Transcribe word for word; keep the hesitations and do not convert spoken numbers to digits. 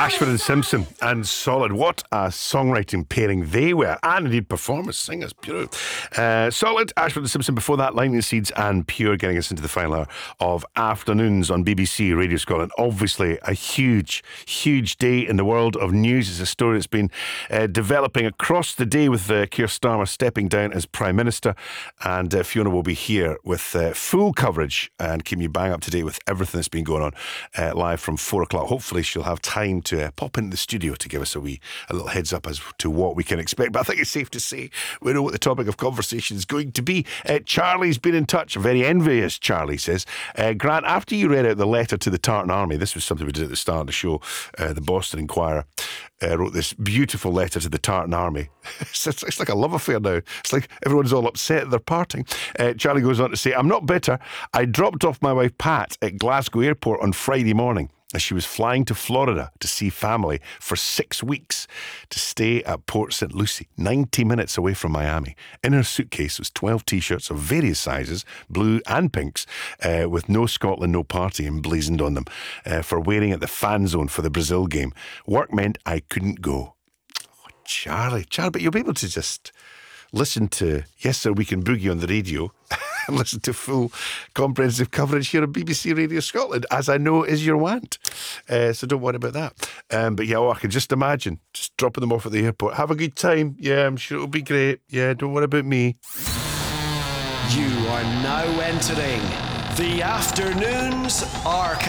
Ashford and Simpson and Solid. What a songwriting pairing they were, and indeed performance, singers, pure. Uh, Solid, Ashford and Simpson. Before that, Lightning Seeds and Pure, getting us into the final hour of Afternoons on B B C Radio Scotland. Obviously, a huge, huge day in the world of news. It's a story that's been uh, developing across the day with uh, Keir Starmer stepping down as Prime Minister, and uh, Fiona will be here with uh, full coverage and keeping you bang up to date with everything that's been going on uh, live from four o'clock. Hopefully, she'll have time to uh, pop into the studio to give us a wee a little heads up as to what we can expect. But I think it's safe to say we know what the topic of conversation is going to be. Uh, Charlie's been in touch. Very envious, Charlie says. Uh, Grant, after you read out the letter to the Tartan Army, this was something we did at the start of the show. Uh, the Boston Inquirer uh, wrote this beautiful letter to the Tartan Army. it's, it's like a love affair now. It's like everyone's all upset they're parting. Uh, Charlie goes on to say, I'm not bitter. I dropped off my wife Pat at Glasgow Airport on Friday morning as she was flying to Florida to see family for six weeks to stay at Port Saint Lucie, ninety minutes away from Miami. In her suitcase was twelve T-shirts of various sizes, blue and pinks, uh, with no Scotland, no party emblazoned on them, uh, for wearing at the fan zone for the Brazil game. Work meant I couldn't go. Oh, Charlie, Charlie, but you'll be able to just listen to Yes Sir, We Can Boogie on the radio and listen to full comprehensive coverage here on B B C Radio Scotland, as I know is your want. Uh, so don't worry about that. Um, but yeah, oh, I can just imagine just dropping them off at the airport. Have a good time. Yeah, I'm sure it'll be great. Yeah, don't worry about me. You are now entering the Afternoons Archive.